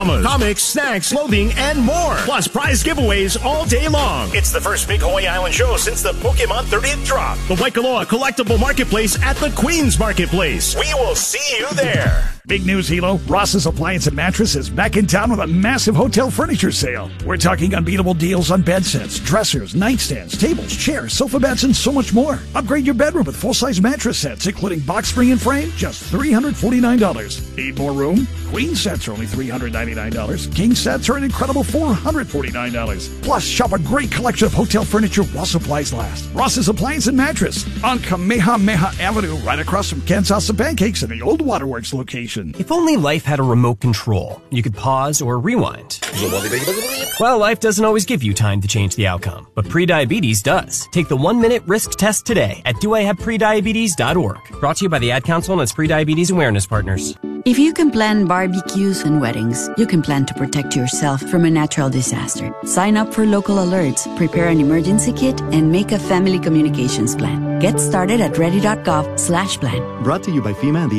Comics, snacks, clothing, and more. Plus prize giveaways all day long. It's the first big Hawaii Island show since the Pokemon 30th drop. The Waikoloa Collectible Marketplace at the Queen's Marketplace. We will see you there. Big news, Hilo. Ross's Appliance and Mattress is back in town with a massive hotel furniture sale. We're talking unbeatable deals on bed sets, dressers, nightstands, tables, chairs, sofa beds, and so much more. Upgrade your bedroom with full-size mattress sets, including box spring and frame, just $349. Need more room? Queen sets are only $399. King sets are an incredible $449. Plus, shop a great collection of hotel furniture while supplies last. Ross's Appliance and Mattress on Kamehameha Avenue, right across from Ken's House of Pancakes in the old Waterworks location. If only life had a remote control, you could pause or rewind. Well, life doesn't always give you time to change the outcome, but prediabetes does. Take the 1-minute risk test today at doihaveprediabetes.org. Brought to you by the Ad Council and its prediabetes awareness partners. If you can plan barbecues and weddings, you can plan to protect yourself from a natural disaster. Sign up for local alerts, prepare an emergency kit, and make a family communications plan. Get started at ready.gov/plan. Brought to you by FEMA and the